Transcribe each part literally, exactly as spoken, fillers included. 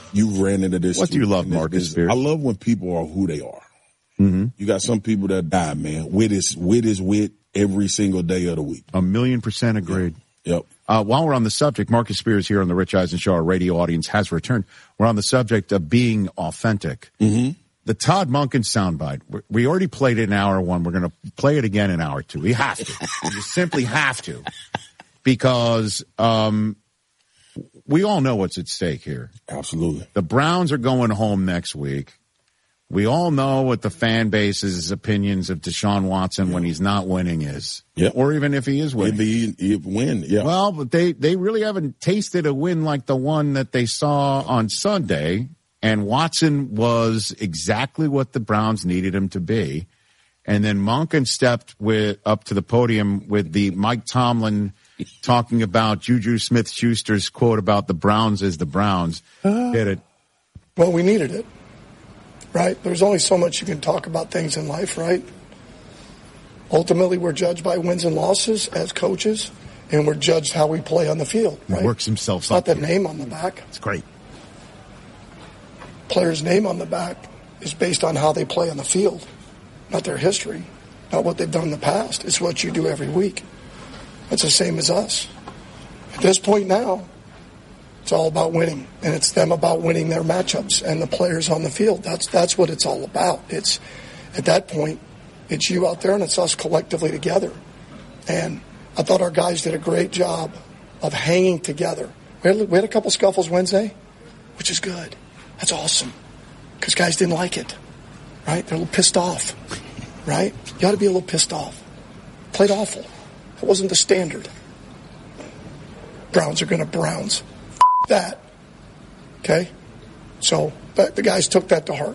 You ran into this. What do you love, Marcus Spears? I love when people are who they are. Mm-hmm. You got some people that die, man. Wit is wit is wit every single day of the week. A million percent agreed. Yep. yep. Uh, while we're on the subject, Marcus Spears here on the Rich Eisen Show, our radio audience has returned. We're on the subject of being authentic. Mm-hmm. The Todd Monken soundbite, we already played it in hour one. We're going to play it again in hour two. We have to. We just simply have to. Because um, we all know what's at stake here. Absolutely. The Browns are going home next week. We all know what the fan base's opinions of Deshaun Watson yeah. when he's not winning is. Yep. Or even if he is winning. If he, if win, yeah. Well, but they, they really haven't tasted a win like the one that they saw on Sunday. And Watson was exactly what the Browns needed him to be. And then Monken stepped with up to the podium with the Mike Tomlin talking about Juju Smith-Schuster's quote about the Browns as the Browns. Uh, Did it? Well, we needed it. Right? There's only so much you can talk about things in life, right? Ultimately, we're judged by wins and losses as coaches, and we're judged how we play on the field, right? He works himself it's up. Not the name on the back. It's great. Player's name on the back is based on how they play on the field, not their history, not what they've done in the past. It's what you do every week. It's the same as us. At this point now, it's all about winning, and it's them about winning their matchups and the players on the field. That's that's what it's all about. It's at that point, it's you out there and it's us collectively together. And I thought our guys did a great job of hanging together. We had, we had a couple scuffles Wednesday, which is good. That's awesome, because guys didn't like it, right? They're a little pissed off, right? You ought to be a little pissed off. Played awful. It wasn't the standard. Browns are going to Browns. That. Okay? So but the guys took that to heart.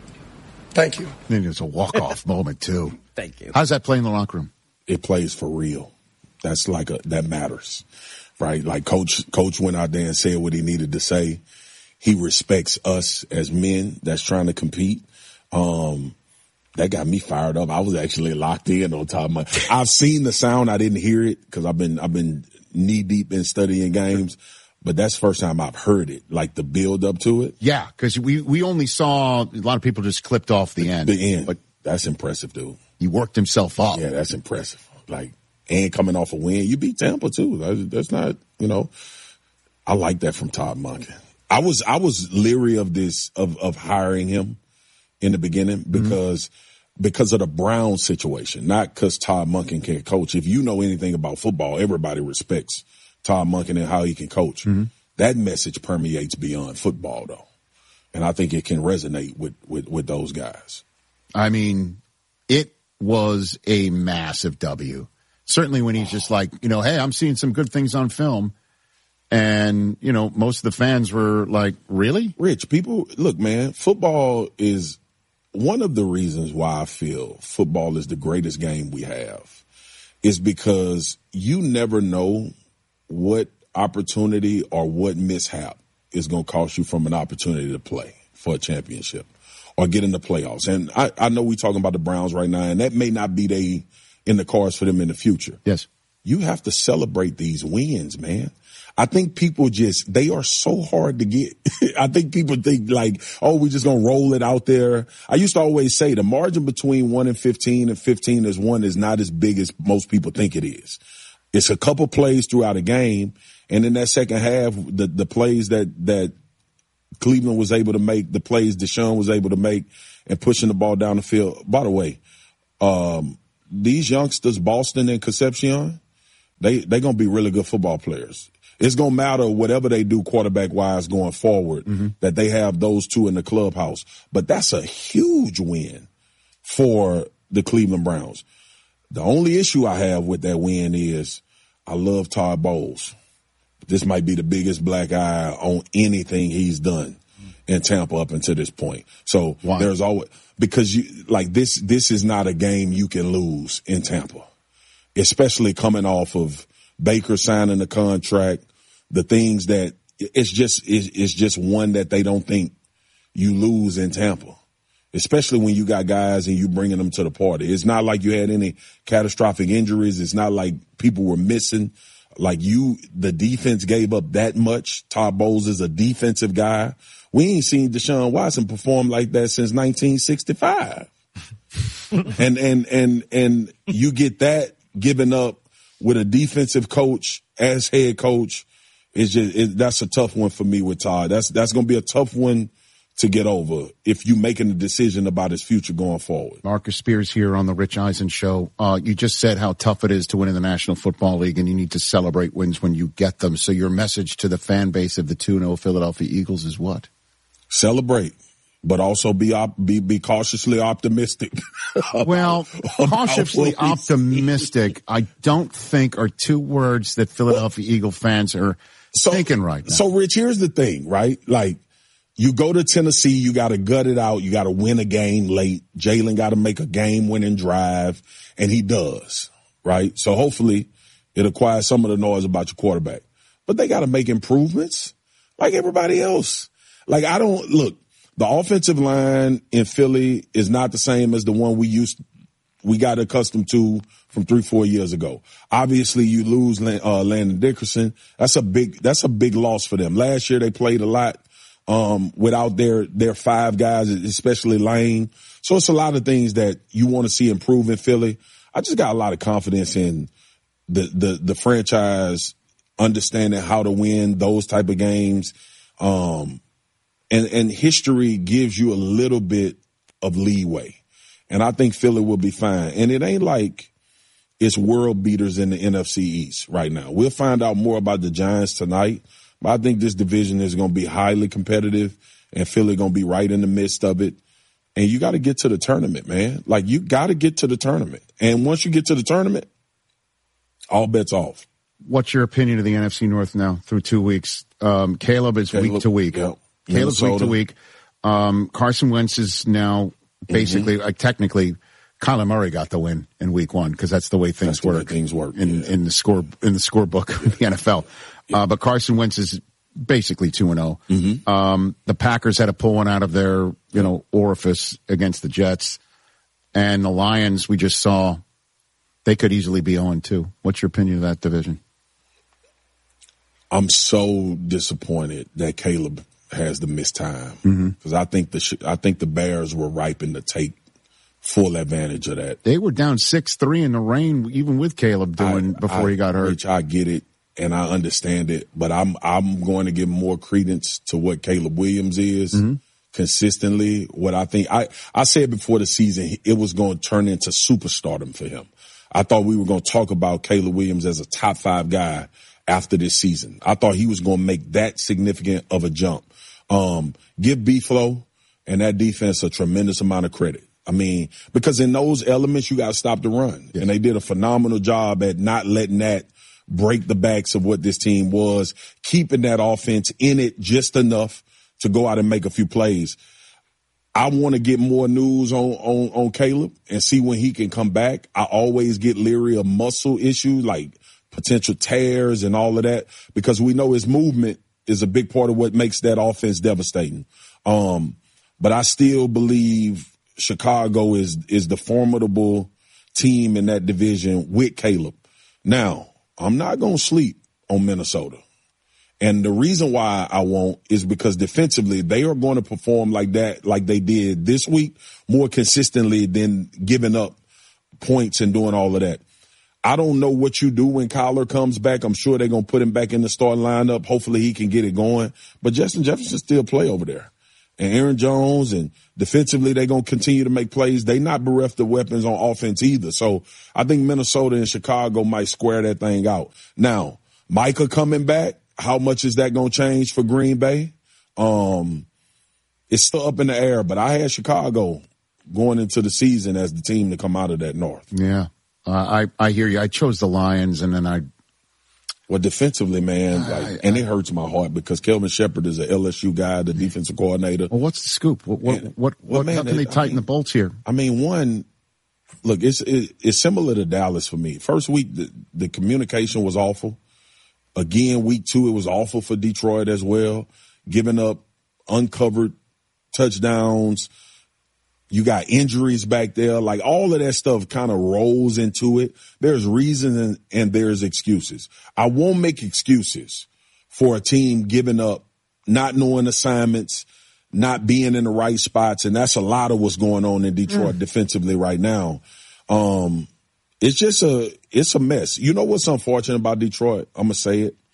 Thank you. I think it's a walk-off moment, too. Thank you. How's that play in the locker room? It plays for real. That's like a, that matters, right? Like coach, coach went out there and said what he needed to say. He respects us as men that's trying to compete. Um, that got me fired up. I was actually locked in on top of my, I've seen the sound. I didn't hear it because I've been, I've been knee deep in studying games. But that's the first time I've heard it, like the build up to it. Yeah, because we, we only saw a lot of people just clipped off the end. The end. But that's impressive, dude. He worked himself up. Yeah, that's impressive. Like, and coming off a win, you beat Tampa too. That's, that's not, you know, I like that from Todd Monken. I was, I was leery of this, of, of hiring him in the beginning because, mm-hmm. because of the Brown situation, not because Todd Monken can coach. If you know anything about football, everybody respects Todd Monken and how he can coach. Mm-hmm. That message permeates beyond football, though. And I think it can resonate with, with, with those guys. I mean, it was a massive W. Certainly when he's just like, you know, hey, I'm seeing some good things on film. And, you know, most of the fans were like, really? Rich, people, look, man, football is one of the reasons why I feel football is the greatest game we have is because you never know what opportunity or what mishap is going to cost you from an opportunity to play for a championship or get in the playoffs. And I, I know we're talking about the Browns right now, and that may not be they in the cards for them in the future. Yes. You have to celebrate these wins, man. I think people just, they are so hard to get. I think people think like, oh, we're just going to roll it out there. I used to always say the margin between one and fifteen and fifteen is one is not as big as most people think it is. It's a couple plays throughout a game. And in that second half, the, the plays that, that Cleveland was able to make, the plays Deshaun was able to make and pushing the ball down the field. By the way, um, these youngsters, Boston and Concepcion, they, they're going to be really good football players. It's going to matter whatever they do quarterback-wise going forward, mm-hmm. that they have those two in the clubhouse. But that's a huge win for the Cleveland Browns. The only issue I have with that win is I love Todd Bowles. This might be the biggest black eye on anything he's done in Tampa up until this point. So Why? There's always – because you like this, this is not a game you can lose in Tampa, especially coming off of Baker signing the contract, the things that it's just it's, it's just one that they don't think you lose in Tampa, especially when you got guys and you bringing them to the party. It's not like you had any catastrophic injuries. It's not like people were missing. Like you, the defense gave up that much. Todd Bowles is a defensive guy. We ain't seen Deshaun Watson perform like that since nineteen sixty-five. and, and, and, and you get that given up with a defensive coach as head coach. It's just, it, that's a tough one for me with Todd. That's, that's going to be a tough one to get over if you making a decision about his future going forward. Marcus Spears here on the Rich Eisen Show. Uh, you just said how tough it is to win in the National Football League, and you need to celebrate wins when you get them. So your message to the fan base of the two and oh Philadelphia Eagles is what? Celebrate, but also be op- be, be cautiously optimistic. about, well, cautiously optimistic, I don't think are two words that Philadelphia well, Eagle fans are so, thinking right now. So, Rich, here's the thing, right? Like, you go to Tennessee, you got to gut it out. You got to win a game late. Jalen got to make a game-winning drive, and he does, right? So hopefully it'll quiet some of the noise about your quarterback. But they got to make improvements like everybody else. Like, I don't – look, the offensive line in Philly is not the same as the one we used – we got accustomed to from three, four years ago. Obviously, you lose uh, Landon Dickerson. That's a big – that's a big loss for them. Last year they played a lot. Um, without their, their five guys, especially Lane. So it's a lot of things that you want to see improve in Philly. I just got a lot of confidence in the, the, the franchise understanding how to win those type of games. Um, and, and history gives you a little bit of leeway. And I think Philly will be fine. And it ain't like it's world beaters in the N F C East right now. We'll find out more about the Giants tonight. But I think this division is going to be highly competitive, and Philly going to be right in the midst of it. And you got to get to the tournament, man. Like, you got to get to the tournament. And once you get to the tournament, all bets off. What's your opinion of the N F C North now through two weeks? Um, Caleb is Caleb, week to week. Yeah. Caleb's Minnesota. week to week. Um, Carson Wentz is now basically, mm-hmm. like, technically, Kyler Murray got the win in week one because that's the way things that's the work. Way things work in, yeah. in the score in the scorebook of the N F L. Uh, but Carson Wentz is basically two and oh. Mm-hmm. Um, the Packers had to pull one out of their, you know, orifice against the Jets. And the Lions, we just saw, they could easily be oh and two. What's your opinion of that division? I'm so disappointed that Caleb has the missed time. Because mm-hmm. I think the I think the Bears were ripened to take full advantage of that. They were down six three in the rain, even with Caleb doing I, before I, he got hurt. Rich, I get it. And I understand it, but I'm I'm going to give more credence to what Caleb Williams is mm-hmm. consistently. What I think I I said before the season, it was going to turn into superstardom for him. I thought we were going to talk about Caleb Williams as a top five guy after this season. I thought he was going to make that significant of a jump. Um, give B-Flow and that defense a tremendous amount of credit. I mean, because in those elements, you got to stop the run, yes. and they did a phenomenal job at not letting that break the backs of what this team was, keeping that offense in it just enough to go out and make a few plays. I want to get more news on, on, on Caleb and see when he can come back. I always get leery of muscle issues like potential tears and all of that because we know his movement is a big part of what makes that offense devastating. Um, but I still believe Chicago is, is the formidable team in that division with Caleb. Now, I'm not going to sleep on Minnesota. And the reason why I won't is because defensively, they are going to perform like that, like they did this week, more consistently than giving up points and doing all of that. I don't know what you do when Kyler comes back. I'm sure they're going to put him back in the starting lineup. Hopefully he can get it going. But Justin Jefferson still play over there. And Aaron Jones, and defensively, they're going to continue to make plays. They not bereft of weapons on offense either. So I think Minnesota and Chicago might square that thing out. Now, Micah coming back, how much is that going to change for Green Bay? Um, it's still up in the air, but I had Chicago going into the season as the team to come out of that North. Yeah, uh, I, I hear you. I chose the Lions, and then I Well, defensively, man, like, I, I, and it hurts my heart because Kelvin Shepard is an L S U guy, the defensive coordinator. Well, what's the scoop? What, what, and, what, well, what man, how can they it, tighten I mean, the bolts here? I mean, one, look, it's it, it's similar to Dallas for me. First week, the, the communication was awful. Again, week two, it was awful for Detroit as well, giving up uncovered touchdowns. You got injuries back there. Like all of that stuff kind of rolls into it. There's reasons and, and there's excuses. I won't make excuses for a team giving up, not knowing assignments, not being in the right spots. And that's a lot of what's going on in Detroit mm. defensively right now. Um, it's just a, it's a mess. You know what's unfortunate about Detroit? I'm going to say it.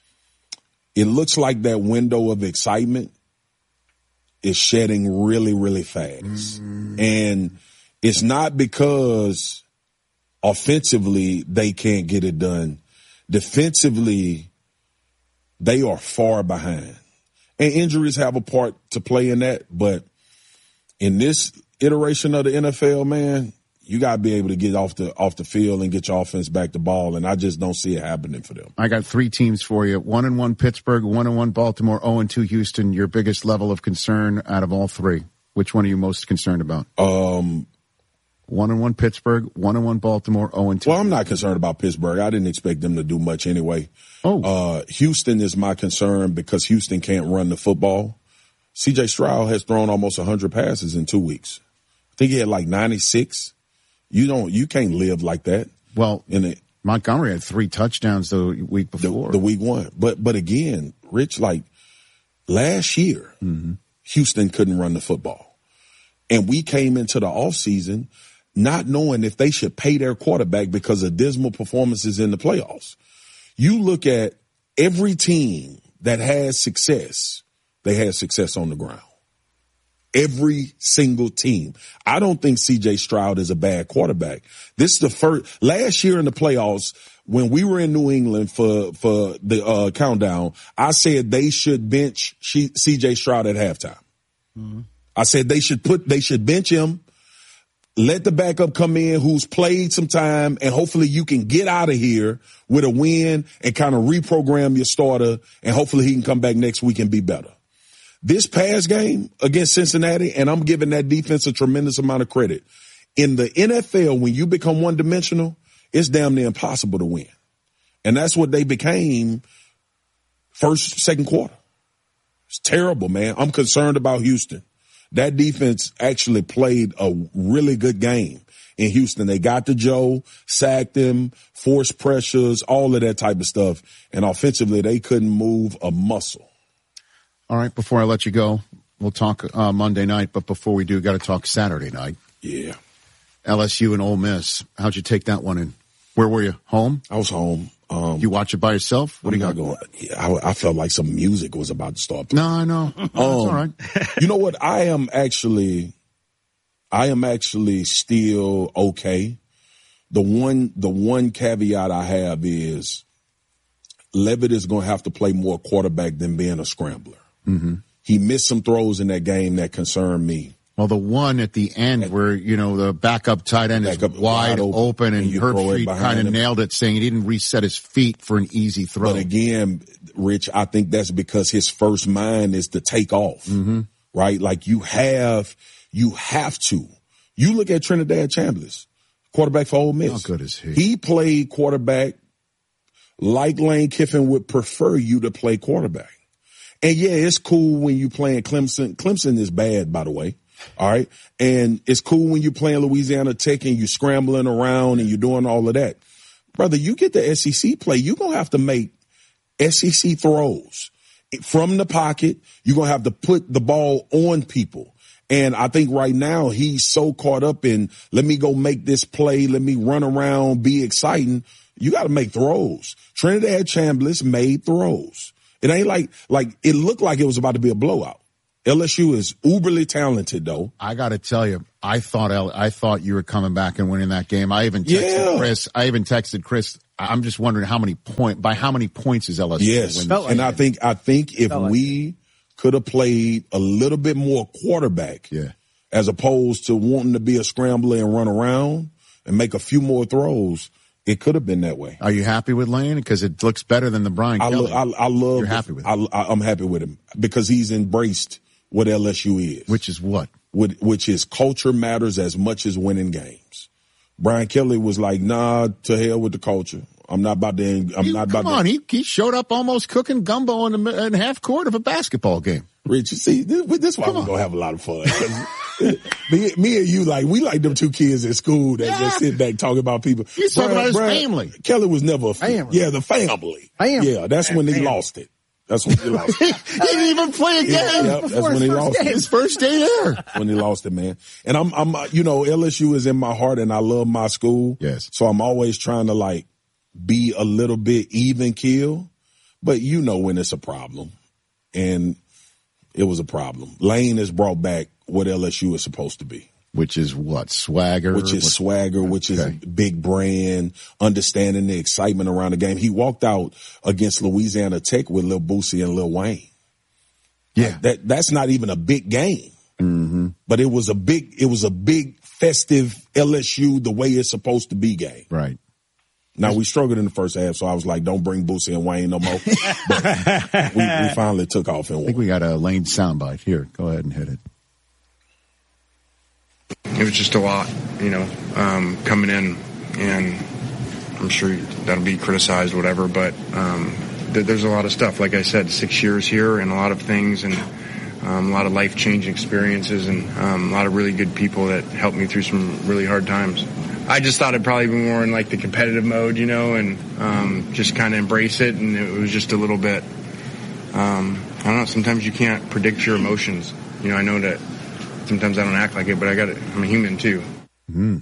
It looks like that window of excitement is shedding really, really fast. Mm. And it's not because offensively they can't get it done. Defensively, they are far behind. And injuries have a part to play in that. But in this iteration of the N F L, man, you got to be able to get off the off the field and get your offense back the ball, and I just don't see it happening for them. I got three teams for you. One and one Pittsburgh, one and one Baltimore, oh and two Houston. Your biggest level of concern out of all three. Which one are you most concerned about? Um, one and one Pittsburgh, one and one Baltimore, oh and two. Well, I'm not concerned about Pittsburgh. I didn't expect them to do much anyway. Oh. Uh, Houston is my concern because Houston can't run the football. C J Stroud has thrown almost one hundred passes in two weeks. I think he had like ninety-six. You don't, you can't live like that. Well, in it, Montgomery had three touchdowns the week before. The, the week one. But, but again, Rich, like last year, mm-hmm. Houston couldn't run the football. And we came into the offseason not knowing if they should pay their quarterback because of dismal performances in the playoffs. You look at every team that has success, they had success on the ground. Every single team. I don't think C J Stroud is a bad quarterback. This is the first, last year in the playoffs, when we were in New England for, for the uh, countdown, I said they should bench C J Stroud at halftime. Mm-hmm. I said they should put, they should bench him, let the backup come in who's played some time, and hopefully you can get out of here with a win and kind of reprogram your starter, and hopefully he can come back next week and be better. This past game against Cincinnati, and I'm giving that defense a tremendous amount of credit. In the N F L, when you become one-dimensional, it's damn near impossible to win. And that's what they became first, second quarter. It's terrible, man. I'm concerned about Houston. That defense actually played a really good game in Houston. They got to Joe, sacked him, forced pressures, all of that type of stuff. And offensively, they couldn't move a muscle. All right, before I let you go, we'll talk uh, Monday night, but before we do, got to talk Saturday night. Yeah. L S U and Ole Miss. How'd you take that one in? Where were you? Home? I was home. Um, you watch it by yourself? What I'm do you got going? Yeah, I, I felt like some music was about to start. No, I know. That's um, all right. You know what? I am actually, I am actually still okay. The one, the one caveat I have is Levitt is going to have to play more quarterback than being a scrambler. Mm-hmm. He missed some throws in that game that concerned me. Well, the one at the end at, where, you know, the backup tight end is wide, wide open, open and, and Herbstreit kind of nailed it, saying he didn't reset his feet for an easy throw. But again, Rich, I think that's because his first mind is to take off, mm-hmm. right? Like you have, you have to. You look at Trinidad Chambliss, quarterback for Ole Miss. How good is he? He played quarterback like Lane Kiffin would prefer you to play quarterback. And yeah, it's cool when you playing Clemson. Clemson is bad, by the way. All right. And it's cool when you're playing Louisiana Tech and you're scrambling around and you're doing all of that. Brother, you get the S E C play, you're going to have to make S E C throws from the pocket. You're going to have to put the ball on people. And I think right now he's so caught up in, let me go make this play. Let me run around, be exciting. You got to make throws. Trinidad Chambliss made throws. It ain't like, like it looked like it was about to be a blowout. L S U is uberly talented, though. I got to tell you, I thought L- I thought you were coming back and winning that game. I even texted yeah. Chris. I even texted Chris. I'm just wondering how many point by how many points is L S U? Yes, win and I think I think if like we could have played a little bit more quarterback, yeah. as opposed to wanting to be a scrambler and run around and make a few more throws, it could have been that way. Are you happy with Lane? Because it looks better than the Brian I Kelly. Lo- I, I love. You're happy with him. I, I'm happy with him because he's embraced what L S U is. Which is what? Which is culture matters as much as winning games. Brian Kelly was like, nah, to hell with the culture. I'm not about to. I'm you, not come about on, to. He, he showed up almost cooking gumbo in, the, in half court of a basketball game. Rich, you see, this, this why we're going to have a lot of fun. me, me and you, like, we like them two kids at school that yeah. just sit back talking about people. He's talking about his family. Kelly was never a family. Yeah, the family. Family. Yeah, that's when he lost it. That's when he lost it. He didn't even play a game. Yeah, yep, that's when he lost game. it. His first day there. When he lost it, man. And I'm, I'm, you know, L S U is in my heart and I love my school. Yes. So I'm always trying to, like, be a little bit even keel. But you know when it's a problem. And it was a problem. Lane has brought back what L S U is supposed to be. Which is what? Swagger? Which is what? swagger, which okay. is big brand, understanding the excitement around the game. He walked out against Louisiana Tech with Lil Boosie and Lil Wayne. Yeah. Like that that's not even a big game. Mm-hmm. But it was a big it was a big festive L S U the way it's supposed to be game. Right. Now, we struggled in the first half, so I was like, don't bring Boosie and Wayne no more. But we, we finally took off and won. I think we got a Lane soundbite. Here, go ahead and hit it. It was just a lot, you know, um, coming in, and I'm sure that'll be criticized, whatever, but um, th- there's a lot of stuff. Like I said, six years here and a lot of things and um, a lot of life-changing experiences and um, a lot of really good people that helped me through some really hard times. I just thought it'd probably be more in like the competitive mode, you know, and um, just kind of embrace it. And it was just a little bit, um, I don't know, sometimes you can't predict your emotions. You know, I know that sometimes I don't act like it, but I got it. I'm a human too. Mm.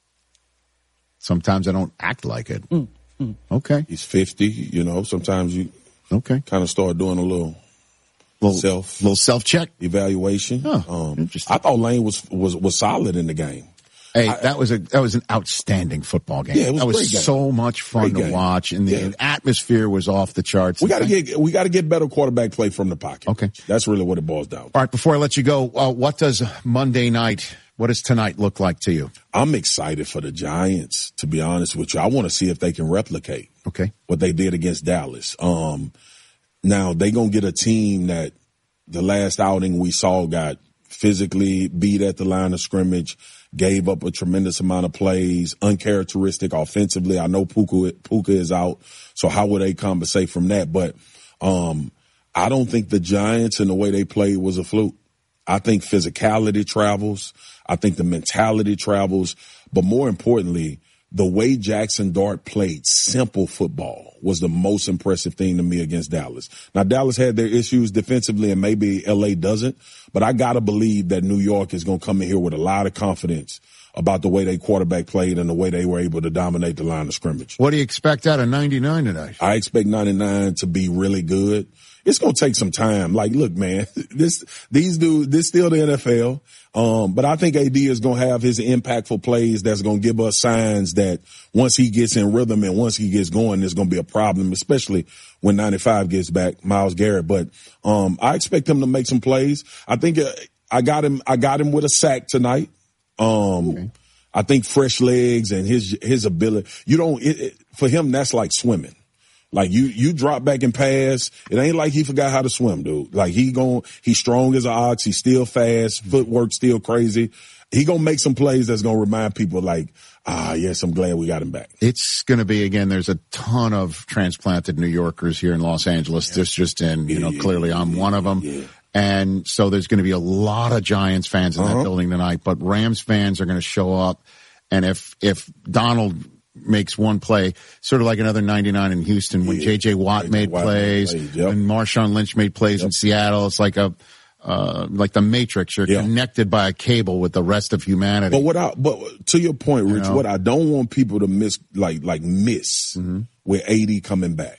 Sometimes I don't act like it. Mm. Mm. Okay. He's fifty, you know, sometimes you okay kind of start doing a little, little self, little self-check evaluation. Oh, um, I thought Lane was, was, was solid in the game. Hey, I, that was a that was an outstanding football game. Yeah, it was that was great game. so much fun great to game. watch, and the yeah. atmosphere was off the charts. We got to get we got to get better quarterback play from the pocket. Okay, that's really what it boils down to. All right, before I let you go, uh, what does Monday night? What does tonight look like to you? I'm excited for the Giants. To be honest with you, I want to see if they can replicate okay what they did against Dallas. Um, now they gonna get a team that the last outing we saw got physically beat at the line of scrimmage. Gave up a tremendous amount of plays, uncharacteristic offensively. I know Puka, Puka is out, so how will they compensate from that? But um, I don't think the Giants and the way they played was a fluke. I think physicality travels. I think the mentality travels. But more importantly, the way Jackson Dart played simple football was the most impressive thing to me against Dallas. Now, Dallas had their issues defensively, and maybe L A doesn't, but I got to believe that New York is going to come in here with a lot of confidence about the way they quarterback played and the way they were able to dominate the line of scrimmage. What do you expect out of ninety-nine tonight? I expect ninety-nine to be really good. It's going to take some time. Like, look, man, this, these dudes, this still the N F L. Um, but I think A D is going to have his impactful plays that's going to give us signs that once he gets in rhythm and once he gets going, there's going to be a problem, especially when ninety-five gets back, Myles Garrett. But, um, I expect him to make some plays. I think uh, I got him, I got him with a sack tonight. Um, okay. I think fresh legs and his, his ability, you don't, it, it, for him, that's like swimming. Like you, you drop back and pass. It ain't like he forgot how to swim, dude. Like he gon' he's strong as an ox. He's still fast. Footwork still crazy. He gonna make some plays that's gonna remind people like, ah, yes, I'm glad we got him back. It's gonna be, again, there's a ton of transplanted New Yorkers here in Los Angeles. Yeah. There's just in, you know, yeah, clearly I'm yeah, one of them. Yeah. And so there's going to be a lot of Giants fans in uh-huh. that building tonight, but Rams fans are going to show up. And if, if Donald makes one play, sort of like another ninety-nine in Houston when yeah. J J Watt J J made Watt plays, played, yep. when Marshawn Lynch made plays yep. in Seattle. It's like a, uh, like the Matrix. You're yep. connected by a cable with the rest of humanity. But what I, but to your point, Rich, you know? What I don't want people to miss, like, like miss mm-hmm. with A D coming back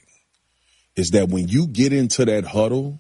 is that when you get into that huddle,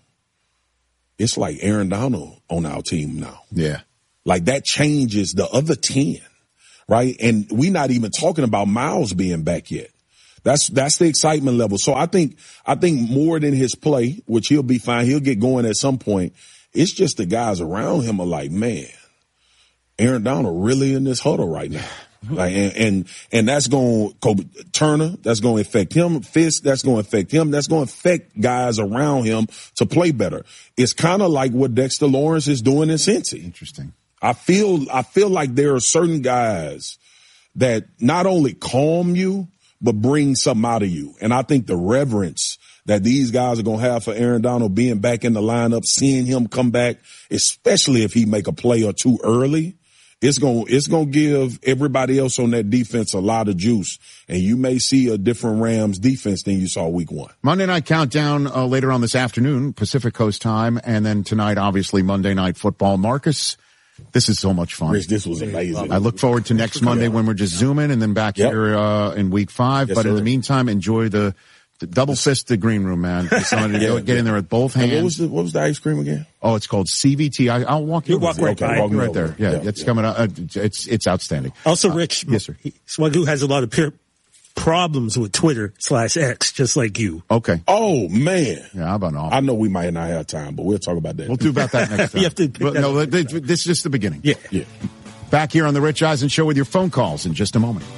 it's like Aaron Donald on our team now. Yeah. Like that changes the other ten. Right. And we're not even talking about Myles being back yet. That's, that's the excitement level. So I think, I think more than his play, which he'll be fine. He'll get going at some point. It's just the guys around him are like, man, Aaron Donald really in this huddle right now. Like, and, and, and that's going to, Turner, that's going to affect him. Fisk, that's going to affect him. That's going to affect guys around him to play better. It's kind of like what Dexter Lawrence is doing in Cincy. Interesting. I feel, I feel like there are certain guys that not only calm you, but bring something out of you. And I think the reverence that these guys are going to have for Aaron Donald being back in the lineup, seeing him come back, especially if he make a play or two early, it's going it's going to give everybody else on that defense a lot of juice. And you may see a different Rams defense than you saw week one. Monday Night Countdown uh, later on this afternoon, Pacific Coast time. And then tonight, obviously, Monday Night Football. Marcus, this is so much fun. Rich, this was amazing. I look forward to next Monday when we're just zooming and then back yep. here uh, in week five. Yes, but sir. in the meantime, enjoy the, the double fist the green room, man. Somebody yeah, get yeah. in there with both hands. What was the what was the ice cream again? Oh, it's called C V T. I, I'll walk you. You walk right, okay, walk right there. Yeah, yeah it's yeah. coming up. Uh, it's it's outstanding. Also, Rich, uh, yes, sir. Swagoo has a lot of peer problems with Twitter slash X, just like you. Okay. Oh man. Yeah, how about all? I know we might not have time, but we'll talk about that. We'll do about that next time. You have to. But, no, this is just the beginning. Yeah. Yeah. Back here on the Rich Eisen Show with your phone calls in just a moment.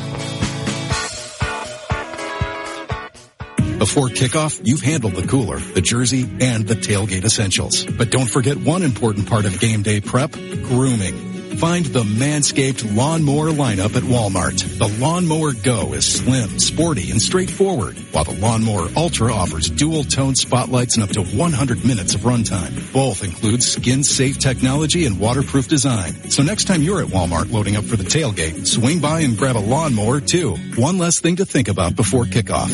Before kickoff, you've handled the cooler, the jersey, and the tailgate essentials. But don't forget one important part of game day prep, grooming. Find the Manscaped Lawnmower lineup at Walmart. The Lawnmower Go is slim, sporty, and straightforward, while the Lawnmower Ultra offers dual-tone spotlights and up to one hundred minutes of runtime. Both include skin-safe technology and waterproof design. So next time you're at Walmart loading up for the tailgate, swing by and grab a lawnmower, too. One less thing to think about before kickoff.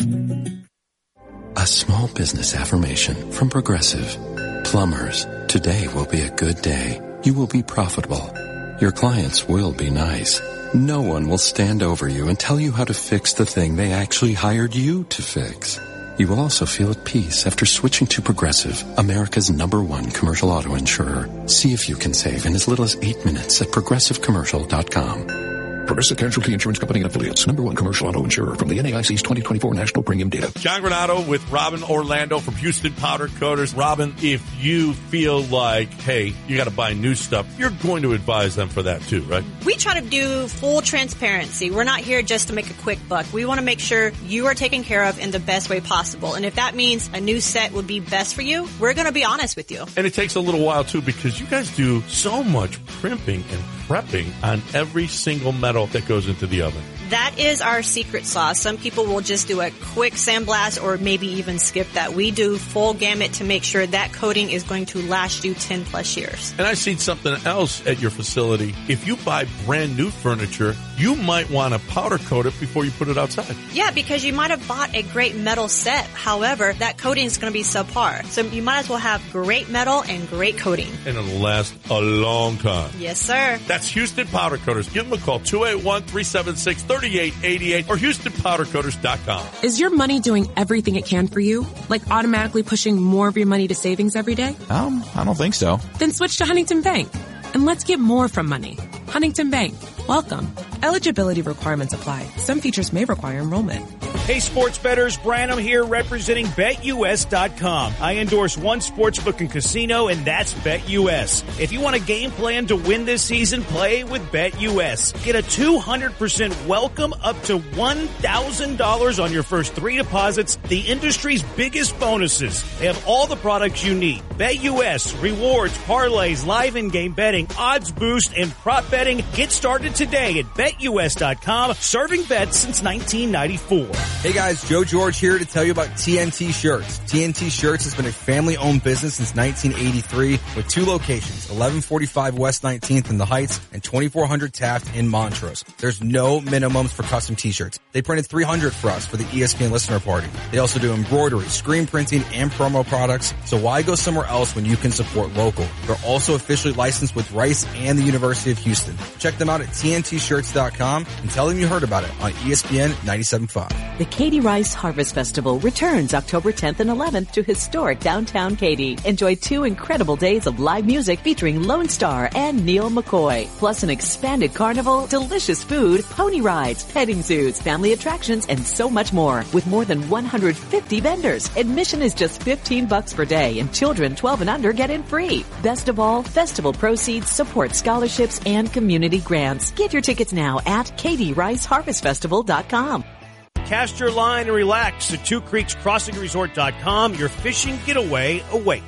A small business affirmation from Progressive. Plumbers, today will be a good day. You will be profitable. Your clients will be nice. No one will stand over you and tell you how to fix the thing they actually hired you to fix. You will also feel at peace after switching to Progressive, America's number one commercial auto insurer. See if you can save in as little as eight minutes at progressive commercial dot com. Progressive Casualty Insurance Company and Affiliates. Number one commercial auto insurer from the N A I C's twenty twenty-four National Premium Data. John Granato with Robin Orlando from Houston Powder Coaters. Robin, if you feel like, hey, you got to buy new stuff, you're going to advise them for that too, right? We try to do full transparency. We're not here just to make a quick buck. We want to make sure you are taken care of in the best way possible. And if that means a new set would be best for you, we're going to be honest with you. And it takes a little while too because you guys do so much crimping and prepping on every single metal that goes into the oven. That is our secret sauce. Some people will just do a quick sandblast or maybe even skip that. We do full gamut to make sure that coating is going to last you ten plus years. And I've seen something else at your facility. If you buy brand new furniture, you might want to powder coat it before you put it outside. Yeah, because you might have bought a great metal set. However, that coating is going to be subpar. So you might as well have great metal and great coating. And it'll last a long time. Yes, sir. That's Houston Powder Coaters. Give them a call, two eight one, three seven six, three eight eight eight or houston powder coaters dot com. Is your money doing everything it can for you? Like automatically pushing more of your money to savings every day? Um, I don't think so. Then switch to Huntington Bank. And let's get more from money. Huntington Bank. Welcome. Eligibility requirements apply. Some features may require enrollment. Hey, sports bettors, Branham here representing Bet U S dot com. I endorse one sportsbook and casino, and that's Bet U S. If you want a game plan to win this season, play with Bet U S. Get a two hundred percent welcome up to one thousand dollars on your first three deposits, the industry's biggest bonuses. They have all the products you need. Bet U S, rewards, parlays, live in-game betting, odds boost, and prop betting. Get started today at Bet U S dot com, serving bets since nineteen ninety-four. Hey guys, Joe George here to tell you about T N T Shirts. T N T Shirts has been a family-owned business since nineteen eighty-three with two locations, eleven forty-five West nineteenth in the Heights and twenty-four hundred Taft in Montrose. There's no minimums for custom t-shirts. They printed three hundred for us for the E S P N listener party. They also do embroidery, screen printing, and promo products. So why go somewhere else when you can support local? They're also officially licensed with Rice and the University of Houston. Check them out at T N T shirts dot com and tell them you heard about it on E S P N ninety-seven point five. The Katy Rice Harvest Festival returns October tenth and eleventh to historic downtown Katy. Enjoy two incredible days of live music featuring Lone Star and Neil McCoy, plus an expanded carnival, delicious food, pony rides, petting zoos, family attractions, and so much more. With more than one hundred fifty vendors, admission is just fifteen bucks per day, and children twelve and under get in free. Best of all, festival proceeds support scholarships and community grants. Get your tickets now at katy rice harvest festival dot com. Cast your line and relax at Two Creeks Crossing Resort dot com. Your fishing getaway awaits.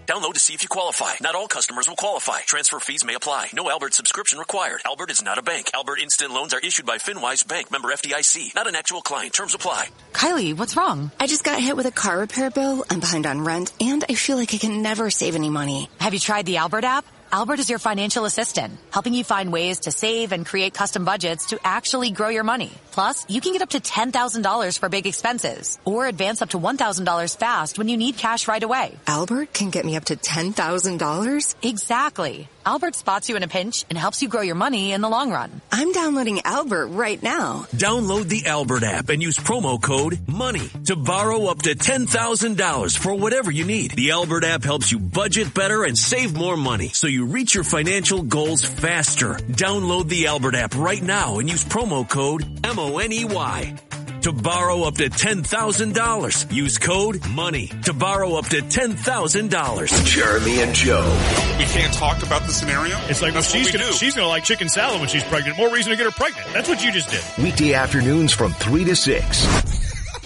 Download to see if you qualify. Not all customers will qualify. Transfer fees may apply. No Albert subscription required. Albert is not a bank. Albert Instant Loans are issued by FinWise Bank, member F D I C. Not an actual client. Terms apply. Kylie, what's wrong? I just got hit with a car repair bill. I'm behind on rent, and I feel like I can never save any money. Have you tried the Albert app? Albert is your financial assistant, helping you find ways to save and create custom budgets to actually grow your money. Plus, you can get up to ten thousand dollars for big expenses or advance up to one thousand dollars fast when you need cash right away. Albert can get me up to ten thousand dollars? Exactly. Albert spots you in a pinch and helps you grow your money in the long run. I'm downloading Albert right now. Download the Albert app and use promo code MONEY to borrow up to ten thousand dollars for whatever you need. The Albert app helps you budget better and save more money so you reach your financial goals faster. Download the Albert app right now and use promo code M O N E Y to borrow up to ten thousand dollars. Use code MONEY to borrow up to ten thousand dollars. Jeremy and Joe. We can't talk about the scenario. It's like, well, she's gonna, she's gonna like chicken salad when she's pregnant. More reason to get her pregnant. That's what you just did. Weekday afternoons from three to six.